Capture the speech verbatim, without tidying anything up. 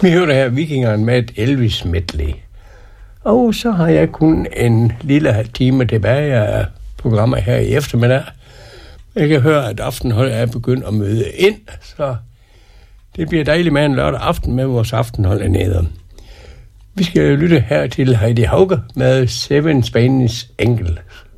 Vi hørte her Vikingerne med et Elvis medley. Og så har jeg kun en lille halv time tilbage af programmer her i eftermiddag. Jeg kan høre, at Aftenholdet er begyndt at møde ind, så det bliver dejligt med en lørdag aften med vores Aftenhold nede. Vi skal lytte her til Heidi Hauge med Seven Spanish Angels.